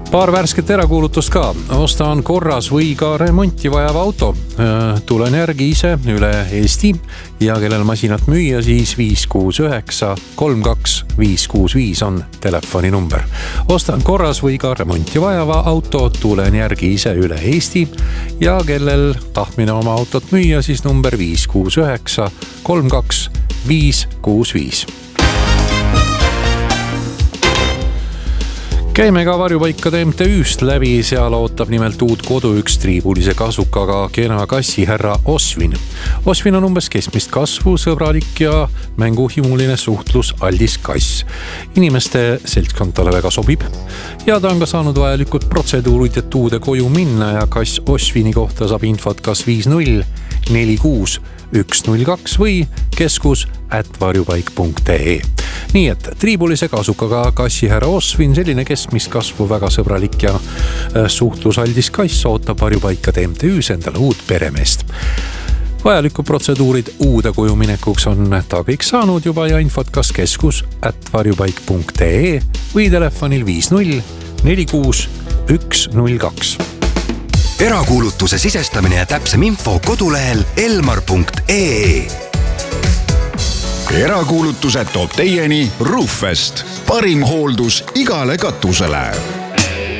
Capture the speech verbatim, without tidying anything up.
Paar värsket erakuulutust ka. Ostan korras või ka remonti vajav auto. Tulen järgi ise üle Eesti ja kellel masinat müüa, siis viis kuus üheksa kolm kaks viis kuus viis on telefoni number. Ostan korras või ka remonti vajava auto, tulen järgi ise üle Eesti ja kellel tahtmine oma autot müüa, siis number viis kuus üheksa kolm kaks viis kuus viis. Käime ka Varjupaikade M T Üst läbi, seal ootab nimelt uut kodu üks triibulise kasukaga kena kassi härra Osvin. Osvin on umbes keskmist kasvu, sõbralik ja mänguhimuline suhtlus aldis kass. Inimeste seltskond talle väga sobib ja ta on ka saanud vajalikud protseduurid, et uude koju minna ja kass Osvini kohta saab infot kas viis null neli kuus üks null kaks või keskus at varjupaik punkt ee. Nii et triibulise kasukaga kassi härra Osvin, selline keskmist kasvu väga sõbralik ja suhtlusaldis kass ootab Varjupaikade M T Üs endale uut peremeest. Vajalikud protseduurid uude koju minekuks on ta kõik saanud juba ja infot kas keskus at varjupaik punkt ee või telefonil viis null neli kuus üks null kaks. Erakuulutuse sisestamine ja täpsem info kodulehel elmar punkt ee. Erakuulutused toob teieni Roofest. Parim hooldus igale katusele.